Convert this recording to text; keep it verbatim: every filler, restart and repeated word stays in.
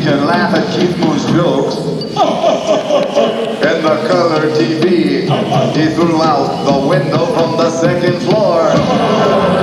can laugh at Keith Moon's jokes. And the color T V he threw out the window from the second floor.